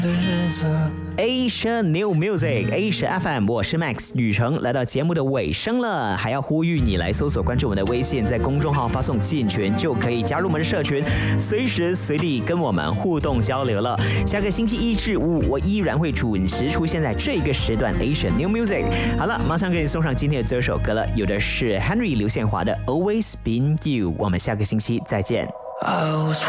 Asia New Music Asia FM， 我是 Max 雨成，来到节目的尾声了，还要呼吁你来搜索关注我们的微信，在公众号发送进群就可以加入我们的社群，随时随地跟我们互动交流了。下个星期一至五，我依然会准时出现在这个时段 Asia New Music。好了，马上给你送上今天的最后一首歌了，有的是 Henry 刘宪华的 Always Been You， 我们下个星期再见。I was